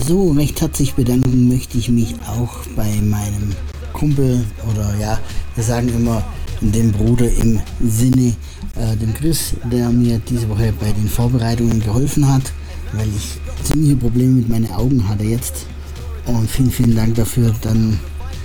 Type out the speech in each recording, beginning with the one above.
So, recht herzlich bedanken möchte ich mich auch bei meinem Kumpel oder ja, wir sagen immer dem Bruder im Sinne, dem Chris, der mir diese Woche bei den Vorbereitungen geholfen hat, weil ich ziemliche Probleme mit meinen Augen hatte jetzt. Und vielen, vielen Dank dafür. Dann,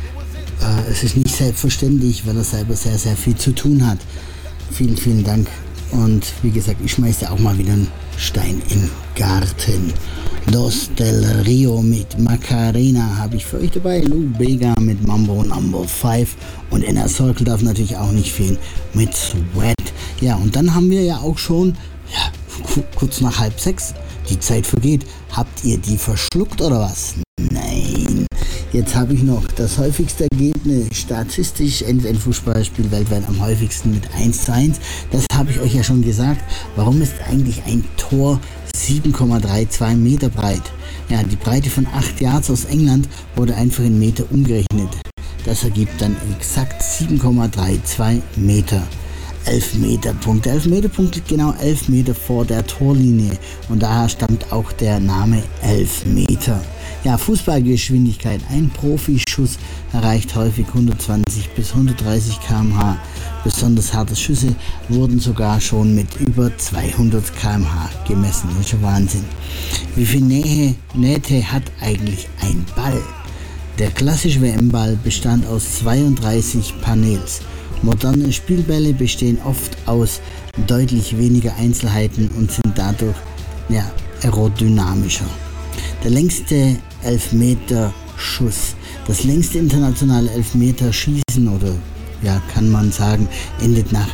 es ist nicht selbstverständlich, weil er selber sehr, sehr viel zu tun hat. Vielen, vielen Dank. Und wie gesagt, ich schmeiße auch mal wieder einen Stein in den Garten. Dos del Rio mit Macarena habe ich für euch dabei. Lou Bega mit Mambo Number 5. Und Inner Circle darf natürlich auch nicht fehlen mit Sweat. Ja, und dann haben wir ja auch schon, kurz nach 5:30. Die Zeit vergeht. Habt ihr die verschluckt oder was? Nein. Jetzt habe ich noch das häufigste Ergebnis, statistisch Fußballspiel weltweit am häufigsten mit 1:1. Das habe ich euch ja schon gesagt. Warum ist eigentlich ein Tor 7,32 Meter breit? Ja, die Breite von 8 Yards aus England wurde einfach in Meter umgerechnet. Das ergibt dann exakt 7,32 Meter. Elfmeterpunkt. Der Elfmeterpunkt liegt genau 11 Meter vor der Torlinie und daher stammt auch der Name Elfmeter. Ja, Fußballgeschwindigkeit. Ein Profischuss erreicht häufig 120 bis 130 km/h. Besonders harte Schüsse wurden sogar schon mit über 200 km/h gemessen. Das ist schon Wahnsinn. Wie viel Nähte hat eigentlich ein Ball? Der klassische WM-Ball bestand aus 32 Panels. Moderne Spielbälle bestehen oft aus deutlich weniger Einzelheiten und sind dadurch aerodynamischer. Der längste Elfmeterschuss, das längste internationale Elfmeterschießen oder kann man sagen, endet nach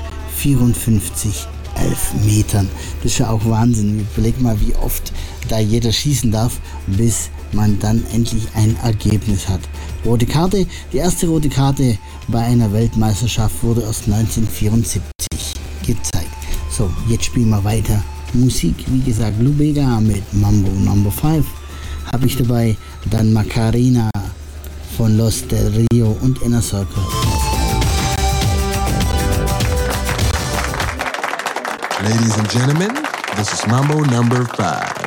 54 Elfmetern. Das ist ja auch Wahnsinn. Überleg mal, wie oft da jeder schießen darf, bis man dann endlich ein Ergebnis hat. Rote Karte. Die erste rote Karte bei einer Weltmeisterschaft wurde erst 1974 gezeigt. So, jetzt spielen wir weiter Musik. Wie gesagt, Lou Bega mit Mambo Number 5 habe ich dabei. Dann Macarena von Los del Rio und Inner Circle. Ladies and gentlemen, this is Mambo Number 5.